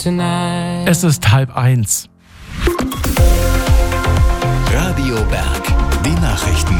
tonight. Es ist 12:30. Radio Berg, die Nachrichten.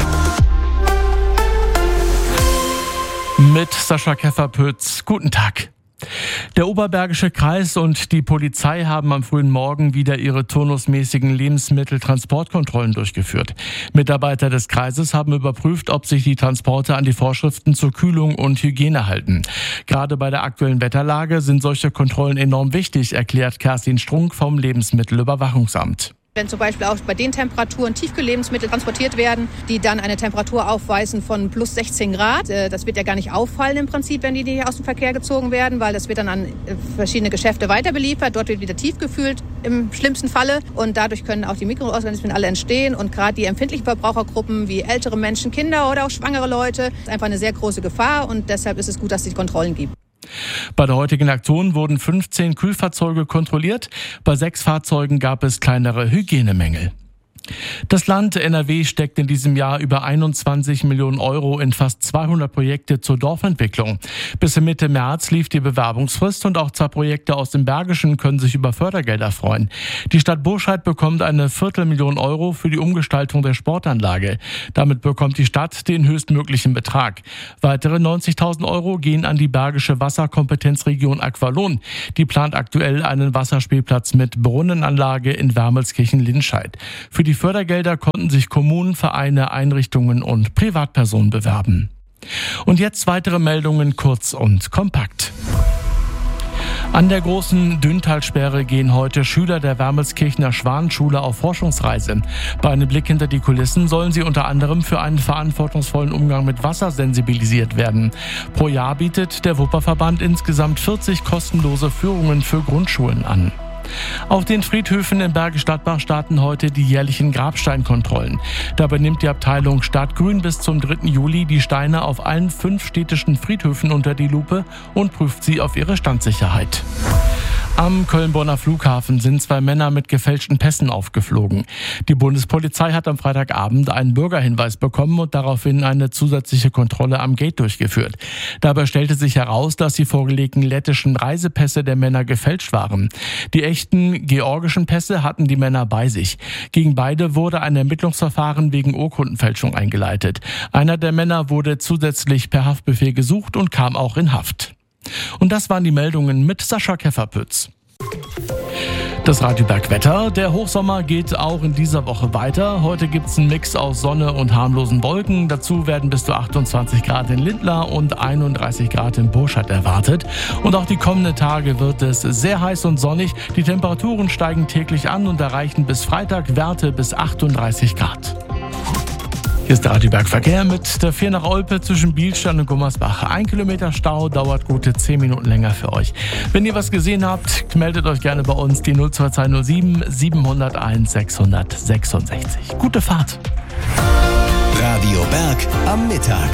Mit Sascha Kefferpütz. Guten Tag. Der Oberbergische Kreis und die Polizei haben am frühen Morgen wieder ihre turnusmäßigen Lebensmitteltransportkontrollen durchgeführt. Mitarbeiter des Kreises haben überprüft, ob sich die Transporte an die Vorschriften zur Kühlung und Hygiene halten. Gerade bei der aktuellen Wetterlage sind solche Kontrollen enorm wichtig, erklärt Kerstin Strunk vom Lebensmittelüberwachungsamt. Wenn zum Beispiel auch bei den Temperaturen Tiefkühllebensmittel transportiert werden, die dann eine Temperatur aufweisen von plus 16 Grad, das wird ja gar nicht auffallen im Prinzip, wenn die aus dem Verkehr gezogen werden, weil das wird dann an verschiedene Geschäfte weiter beliefert. Dort wird wieder tiefgekühlt im schlimmsten Falle und dadurch können auch die Mikroorganismen alle entstehen und gerade die empfindlichen Verbrauchergruppen wie ältere Menschen, Kinder oder auch schwangere Leute, ist einfach eine sehr große Gefahr und deshalb ist es gut, dass es die Kontrollen gibt. Bei der heutigen Aktion wurden 15 Kühlfahrzeuge kontrolliert. Bei 6 Fahrzeugen gab es kleinere Hygienemängel. Das Land NRW steckt in diesem Jahr über 21 Millionen Euro in fast 200 Projekte zur Dorfentwicklung. Bis Mitte März lief die Bewerbungsfrist und auch 2 Projekte aus dem Bergischen können sich über Fördergelder freuen. Die Stadt Burscheid bekommt eine 250.000 Euro für die Umgestaltung der Sportanlage. Damit bekommt die Stadt den höchstmöglichen Betrag. Weitere 90.000 Euro gehen an die Bergische Wasserkompetenzregion Aqualon. Die plant aktuell einen Wasserspielplatz mit Brunnenanlage in Wermelskirchen-Linscheid. Für die Fördergelder konnten sich Kommunen, Vereine, Einrichtungen und Privatpersonen bewerben. Und jetzt weitere Meldungen kurz und kompakt. An der großen Dünntalsperre gehen heute Schüler der Wermelskirchener Schwanenschule auf Forschungsreise. Bei einem Blick hinter die Kulissen sollen sie unter anderem für einen verantwortungsvollen Umgang mit Wasser sensibilisiert werden. Pro Jahr bietet der Wupperverband insgesamt 40 kostenlose Führungen für Grundschulen an. Auf den Friedhöfen in Bergisch Gladbach starten heute die jährlichen Grabsteinkontrollen. Dabei nimmt die Abteilung Stadtgrün bis zum 3. Juli die Steine auf allen 5 städtischen Friedhöfen unter die Lupe und prüft sie auf ihre Standsicherheit. Am Köln-Bonner Flughafen sind 2 Männer mit gefälschten Pässen aufgeflogen. Die Bundespolizei hat am Freitagabend einen Bürgerhinweis bekommen und daraufhin eine zusätzliche Kontrolle am Gate durchgeführt. Dabei stellte sich heraus, dass die vorgelegten lettischen Reisepässe der Männer gefälscht waren. Die echten georgischen Pässe hatten die Männer bei sich. Gegen beide wurde ein Ermittlungsverfahren wegen Urkundenfälschung eingeleitet. Einer der Männer wurde zusätzlich per Haftbefehl gesucht und kam auch in Haft. Und das waren die Meldungen mit Sascha Kefferpütz. Das Radio Berg Wetter. Der Hochsommer geht auch in dieser Woche weiter. Heute gibt es einen Mix aus Sonne und harmlosen Wolken. Dazu werden bis zu 28 Grad in Lindlar und 31 Grad in Burscheid erwartet. Und auch die kommenden Tage wird es sehr heiß und sonnig. Die Temperaturen steigen täglich an und erreichen bis Freitag Werte bis 38 Grad. Hier ist der Radio Berg Verkehr mit der 4 nach Olpe zwischen Bielstein und Gummersbach. 1 Kilometer Stau dauert gute 10 Minuten länger für euch. Wenn ihr was gesehen habt, meldet euch gerne bei uns, die 02207 701 666. Gute Fahrt. Radio Berg am Mittag.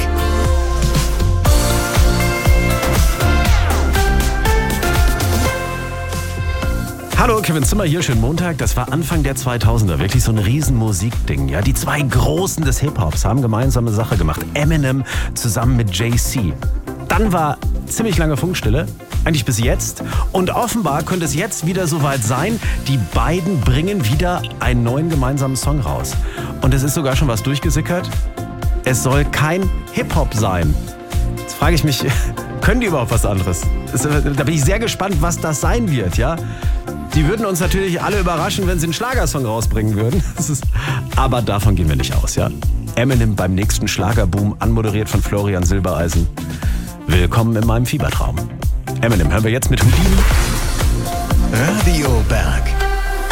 Hallo, Kevin Zimmer hier, schönen Montag. Das war Anfang der 2000er, wirklich so ein riesen Musikding. Ja, die 2 Großen des Hip-Hops haben gemeinsame Sache gemacht. Eminem zusammen mit Jay-Z. Dann war ziemlich lange Funkstille, eigentlich bis jetzt. Und offenbar könnte es jetzt wieder soweit sein. Die beiden bringen wieder einen neuen gemeinsamen Song raus. Und es ist sogar schon was durchgesickert. Es soll kein Hip-Hop sein. Jetzt frage ich mich, können die überhaupt was anderes? Da bin ich sehr gespannt, was das sein wird, ja. Die würden uns natürlich alle überraschen, wenn sie einen Schlagersong rausbringen würden. Aber davon gehen wir nicht aus, ja. Eminem beim nächsten Schlagerboom, anmoderiert von Florian Silbereisen. Willkommen in meinem Fiebertraum. Eminem hören wir jetzt mit Houdini. Radio Berg.